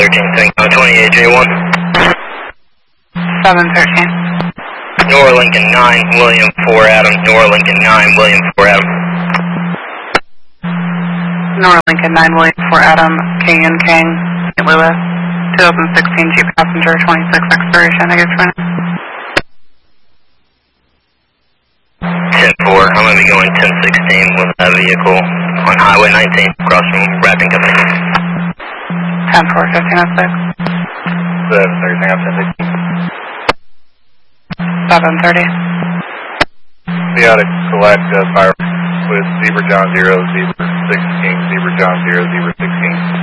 713, 28J1. 713. Nora Lincoln 9, William 4 Adam. Nora Lincoln 9, William 4 Adam. Nora Lincoln 9, William 4 Adam, King and King, St. Louis. 2016 Jeep passenger, 26 expiration, I guess right now. 10-4, I'm going to be going 1016 with a vehicle on Highway 19 across from Wrapping Company. 10-4, 1506. 713, I'm 1016. 730. Chaotic select fire with Zebra John 0, Zebra 16, Zebra John 0, Zebra 16.